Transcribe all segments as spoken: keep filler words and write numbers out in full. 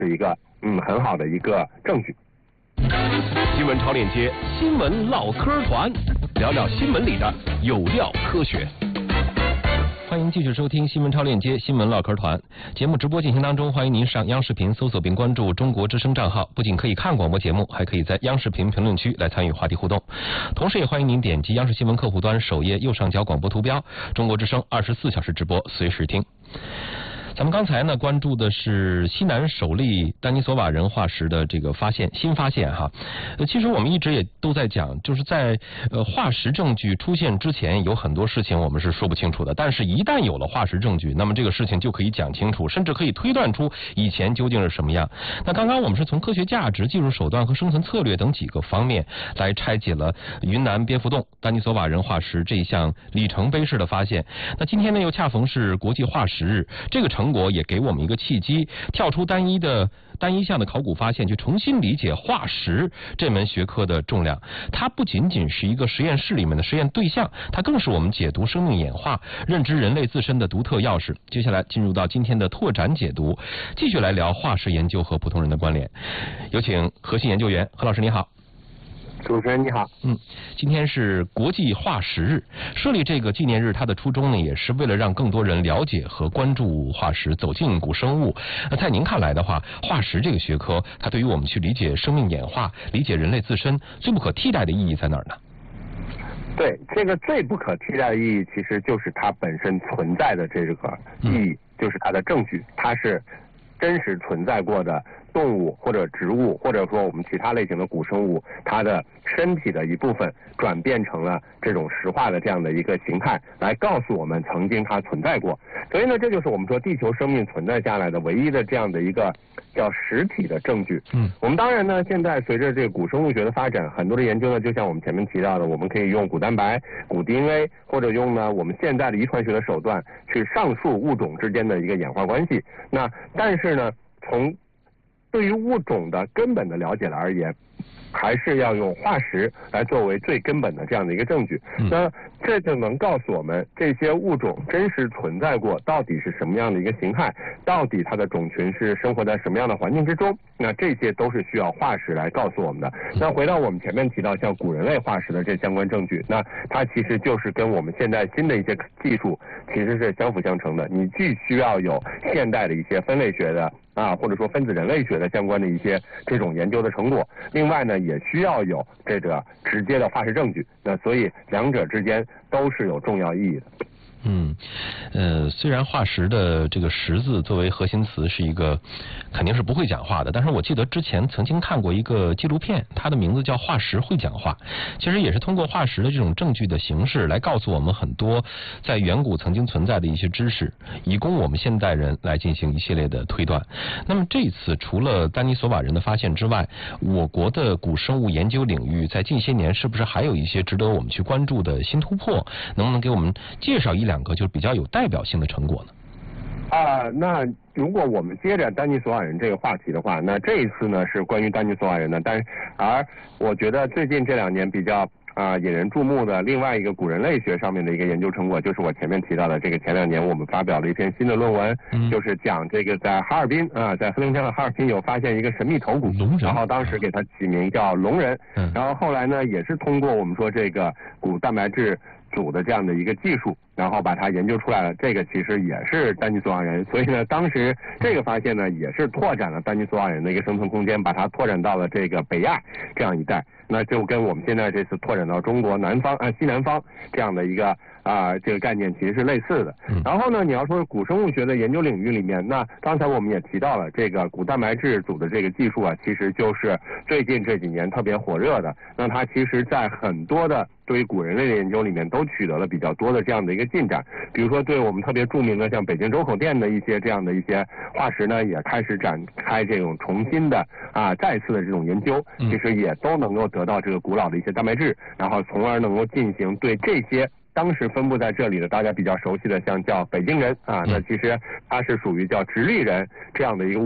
是一个嗯很好的一个证据。 新闻超链接，新闻唠嗑团，聊聊新闻里的有料科学。欢迎继续收听新闻超链接新闻唠嗑团节目直播进行当中，欢迎您上央视频搜索并关注中国之声账号，不仅可以看广播节目，还可以在央视频评论区来参与话题互动。同时也欢迎您点击央视新闻客户端首页右上角广播图标，中国之声二十四小时直播，随时听。咱们刚才呢关注的是西南首例丹尼索瓦人化石的这个发现，新发现哈。呃，其实我们一直也都在讲，就是在呃化石证据出现之前，有很多事情我们是说不清楚的。但是，一旦有了化石证据，那么这个事情就可以讲清楚，甚至可以推断出以前究竟是什么样。那刚刚我们是从科学价值、技术手段和生存策略等几个方面来拆解了云南蝙蝠洞丹尼索瓦人化石这一项里程碑式的发现。那今天呢，又恰逢是国际化石日，这个成果也给我们一个契机，跳出单一的单一项的考古发现，去重新理解化石这门学科的重量。它不仅仅是一个实验室里面的实验对象，它更是我们解读生命演化、认知人类自身的独特钥匙。接下来进入到今天的拓展解读，继续来聊化石研究和普通人的关联。有请核心研究员何老师，你好。 主持人你好， 嗯，今天是国际化石日，设立这个纪念日，它的初衷呢，也是为了让更多人了解和关注化石，走进古生物。那在您看来的话，化石这个学科，它对于我们去理解生命演化、理解人类自身，最不可替代的意义在哪儿呢？ 对，这个最不可替代的意义，其实就是它本身存在的这个意义，嗯、就是它的证据，它是真实存在过的动物或者植物，或者说我们其他类型的古生物，它的身体的一部分转变成了这种石化的这样的一个形态，来告诉我们曾经它存在过。所以呢，这就是我们说地球生命存在下来的唯一的这样的一个叫实体的证据。嗯，我们当然呢，现在随着这个古生物学的发展，很多的研究呢，就像我们前面提到的，我们可以用古蛋白、古 D N A， 或者用呢我们现在的遗传学的手段去上述物种之间的一个演化关系。那但是呢，从对于物种的根本的了解而言，还是要用化石来作为最根本的这样的一个证据。嗯、那这就能告诉我们这些物种真实存在过，到底是什么样的一个形态，到底它的种群是生活在什么样的环境之中。那这些都是需要化石来告诉我们的。那回到我们前面提到像古人类化石的这相关证据，那它其实就是跟我们现在新的一些技术其实是相辅相成的。你既需要有现代的一些分类学的啊，或者说分子人类学的相关的一些这种研究的成果，另外呢，也需要有这个直接的化石证据。那所以两者之间都是有重要意义的。 嗯，呃，虽然化石的这个石字作为核心词是一个肯定是不会讲话的，但是我记得之前曾经看过一个纪录片，它的名字叫《化石会讲话》，其实也是通过化石的这种证据的形式来告诉我们很多在远古曾经存在的一些知识，以供我们现代人来进行一系列的推断。那么这次除了丹尼索瓦人的发现之外，我国的古生物研究领域在近些年是不是还有一些值得我们去关注的新突破？能不能给我们介绍一两个就是比较有代表性的成果呢？ 啊、呃，那如果我们接着丹尼索瓦人这个话题的话，那这一次呢是关于丹尼索瓦人的，但而我觉得最近这两年比较啊、呃、引人注目的另外一个古人类学上面的一个研究成果，就是我前面提到的这个前两年我们发表了一篇新的论文，嗯、就是讲这个在哈尔滨啊、呃，在黑龙江的哈尔滨有发现一个神秘头骨，然后当时给它起名叫龙人，嗯、然后后来呢也是通过我们说这个古蛋白质组的这样的一个技术，然后把它研究出来了。这个其实也是丹尼索瓦人，所以呢，当时这个发现呢，也是拓展了丹尼索瓦人的一个生存空间，把它拓展到了这个北亚这样一带。那就跟我们现在这次拓展到中国南方啊西南方这样的一个啊、呃、这个概念其实是类似的。然后呢，你要说古生物学的研究领域里面，那刚才我们也提到了这个古蛋白质组的这个技术啊，其实就是最近这几年特别火热的。那它其实在很多的对于古人类的研究里面都取得了比较多的这样的一个进展，比如说对我们特别著名的像北京周口店的一些这样的一些化石呢，也开始展开这种重新的啊再次的这种研究，其实也都能够得到这个古老的一些蛋白质，然后从而能够进行对这些当时分布在这里的大家比较熟悉的像叫北京人啊，那其实它是属于叫直立人这样的一个物种，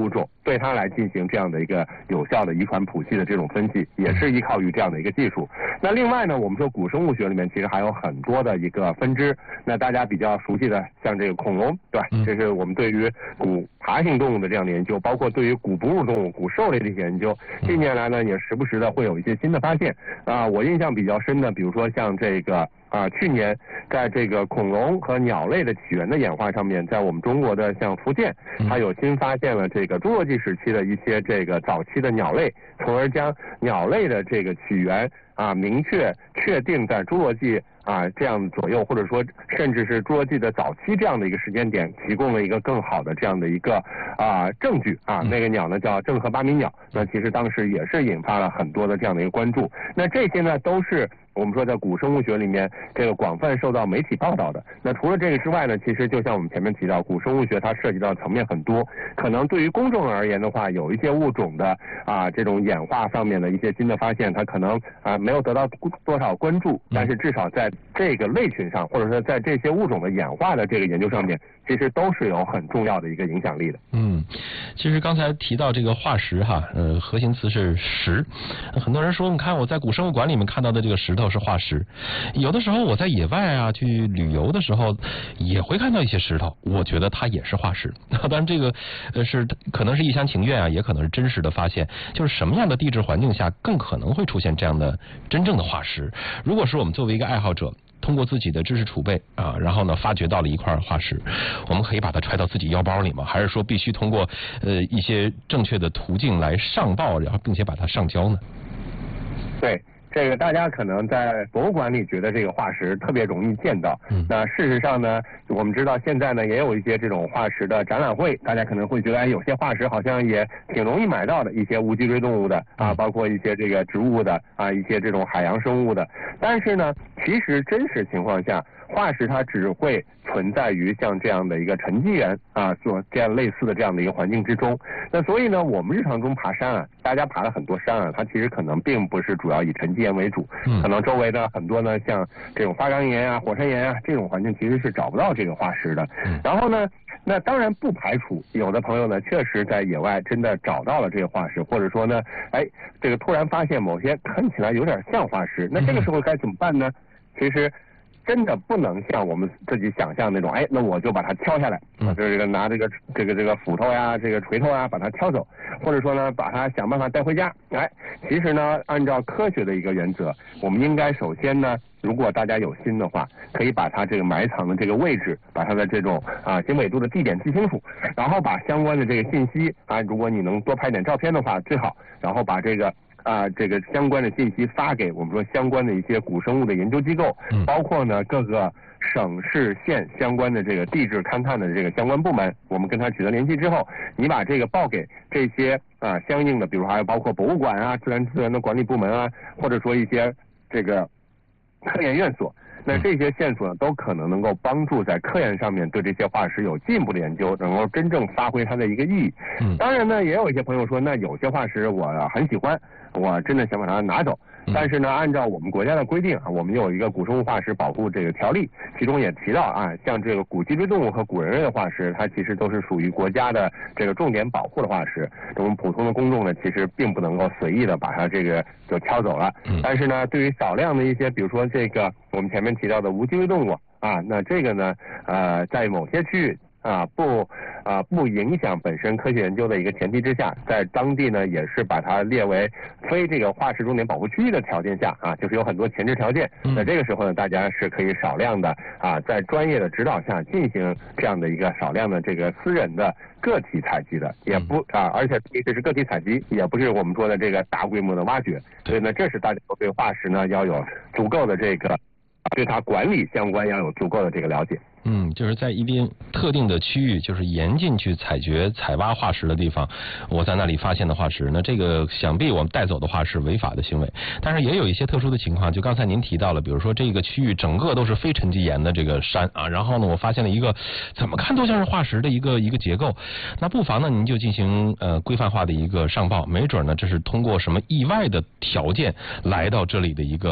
对它来进行这样的一个有效的遗传谱系的这种分析，也是依靠于这样的一个技术。那另外呢，我们说古生物学里面其实还有很多的一个分支，那大家比较熟悉的像这个恐龙，对吧？这是我们对于古爬行动物的这样的研究，包括对于古哺乳动物、古兽类的一些研究，近年来呢也时不时的会有一些新的发现啊。我印象比较深的，比如说像这个啊，去年在这个恐龙和鸟类的起源的演化上面，在我们中国的像福建，它有新发现了这个侏罗纪时期的一些这个早期的鸟类，从而将鸟类的这个起源啊明确确定在侏罗纪啊这样左右，或者说甚至是侏罗纪的早期这样的一个时间点，提供了一个更好的这样的一个啊证据啊。那个鸟呢叫郑和巴米鸟，那其实当时也是引发了很多的这样的一个关注。那这些呢都是我们说在古生物学里面这个广泛受到媒体报道的。那除了这个之外呢，其实就像我们前面提到，古生物学它涉及到层面很多，可能对于公众而言的话，有一些物种的啊这种演化上面的一些新的发现，它可能啊没有得到多少关注，但是至少在这个类群上，或者说在这些物种的演化的这个研究上面，其实都是有很重要的一个影响力的。 嗯，其实刚才提到这个化石哈，呃，核心词是石。很多人说，你看我在古生物馆里面看到的这个石头是化石，有的时候我在野外啊去旅游的时候也会看到一些石头，我觉得它也是化石。当然这个呃是可能是一厢情愿啊，也可能是真实的发现。就是什么样的地质环境下更可能会出现这样的真正的化石？如果是我们作为一个爱好者，通过自己的知识储备啊，然后呢发掘到了一块化石，我们可以把它揣到自己腰包里吗？还是说必须通过呃一些正确的途径来上报，然后并且把它上交呢？ 对。这个大家可能在博物馆里觉得这个化石特别容易见到，嗯、那事实上呢，我们知道现在呢也有一些这种化石的展览会，大家可能会觉得哎，有些化石好像也挺容易买到的，一些无脊椎动物的啊，包括一些这个植物的啊，一些这种海洋生物的，但是呢，其实真实情况下，化石它只会存在于像这样的一个沉积岩啊，做这样类似的这样的一个环境之中。那所以呢，我们日常中爬山啊，大家爬了很多山啊，它其实可能并不是主要以沉积岩为主，嗯、可能周围的很多呢，像这种花岗岩啊、火山岩啊这种环境其实是找不到这个化石的。嗯、然后呢，那当然不排除有的朋友呢，确实在野外真的找到了这个化石，或者说呢，哎，这个突然发现某些看起来有点像化石，那这个时候该怎么办呢？其实。真的不能像我们自己想象那种，哎，那我就把它敲下来，啊，就是这个拿这个这个这个斧头呀，这个锤头啊，把它敲走，或者说呢，把它想办法带回家。哎，其实呢，按照科学的一个原则，我们应该首先呢，如果大家有心的话，可以把它这个埋藏的这个位置，把它的这种啊经纬度的地点记清楚，然后把相关的这个信息啊，如果你能多拍点照片的话最好，然后把这个。啊，这个相关的信息发给我们说相关的一些古生物的研究机构，嗯、包括呢各个省市县相关的这个地质勘探的这个相关部门，我们跟他取得联系之后，你把这个报给这些啊相应的，比如还有包括博物馆啊、自然资源的管理部门啊，或者说一些这个科研院所。那这些线索呢，都可能能够帮助在科研上面对这些化石有进一步的研究，能够真正发挥它的一个意义。嗯，当然呢，也有一些朋友说，那有些化石我很喜欢，我真的想把它拿走。但是呢，按照我们国家的规定啊，我们有一个古生物化石保护这个条例，其中也提到啊，像这个古脊椎动物和古人类的化石，它其实都是属于国家的这个重点保护的化石。我们普通的公众呢，其实并不能够随意的把它这个就敲走了。但是呢，对于少量的一些，比如说这个我们前面提到的无脊椎动物啊，那这个呢，呃，在某些区域。啊，不啊不影响本身科学研究的一个前提之下，在当地呢也是把它列为非这个化石重点保护区域的条件下啊，就是有很多前置条件。那这个时候呢，大家是可以少量的啊，在专业的指导下进行这样的一个少量的这个私人的个体采集的，也不啊，而且这是个体采集，也不是我们说的这个大规模的挖掘。所以呢，这是大家对化石呢要有足够的这个对它管理相关要有足够的这个了解。 嗯，就是在一定特定的区域，就是严禁去采掘、采挖化石的地方，我在那里发现的化石，那这个想必我们带走的话是违法的行为。但是也有一些特殊的情况，就刚才您提到了，比如说这个区域整个都是非沉积岩的这个山啊，然后呢，我发现了一个怎么看都像是化石的一个一个结构，那不妨呢您就进行呃规范化的一个上报，没准呢这是通过什么意外的条件来到这里的一个。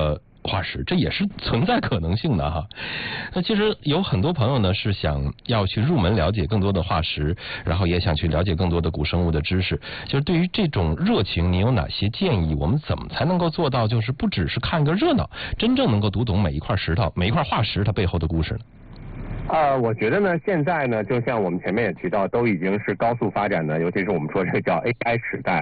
化石，这也是存在可能性的哈。那其实有很多朋友呢是想要去入门了解更多的化石，然后也想去了解更多的古生物的知识。就是对于这种热情，你有哪些建议？我们怎么才能够做到，就是不只是看个热闹，真正能够读懂每一块石头、每一块化石它背后的故事呢？ 呃，我觉得呢，现在呢，就像我们前面也提到，都已经是高速发展的，尤其是我们说这个叫 A I 时代